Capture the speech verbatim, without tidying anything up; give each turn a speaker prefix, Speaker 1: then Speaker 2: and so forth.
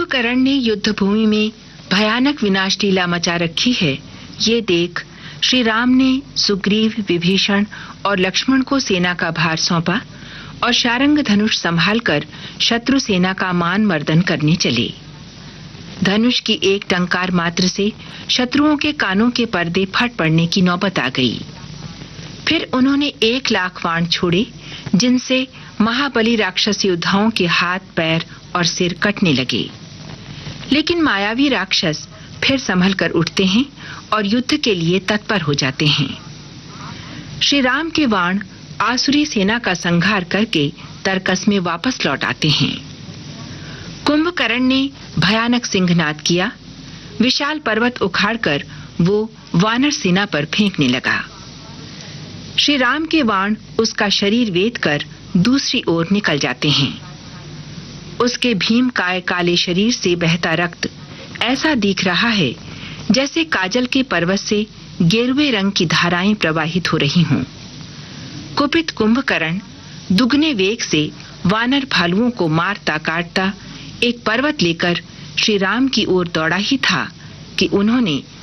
Speaker 1: कुंभकर्ण ने युद्ध भूमि में भयानक विनाश लीला मचा रखी है, ये देख श्री राम ने सुग्रीव, विभीषण और लक्ष्मण को सेना का भार सौंपा और शारंग धनुष संभालकर शत्रु सेना का मान मर्दन करने चले। धनुष की एक टंकार मात्र से शत्रुओं के कानों के पर्दे फट पड़ने की नौबत आ गई। फिर उन्होंने एक लाख बाण छोड़े, जिनसे महाबली राक्षस योद्धाओं के हाथ, पैर और सिर कटने लगे। लेकिन मायावी राक्षस फिर संभल कर उठते हैं और युद्ध के लिए तत्पर हो जाते हैं। श्री राम के बाण आसुरी सेना का संहार करके तरकस में वापस लौट आते हैं। कुंभकर्ण ने भयानक सिंहनाद किया। विशाल पर्वत उखाड़कर वो वानर सेना पर फेंकने लगा। श्री राम के बाण उसका शरीर वेद कर दूसरी ओर निकल जाते हैं। उसके भीम काय काले शरीर से बहता रक्त ऐसा दिख रहा है जैसे काजल के पर्वत से गेरुए रंग की धाराएं प्रवाहित हो रही हों। कुपित कुंभकर्ण दुगने वेग से वानर भालुओं को मारता काटता एक पर्वत लेकर श्री राम की ओर दौड़ा ही था कि उन्होंने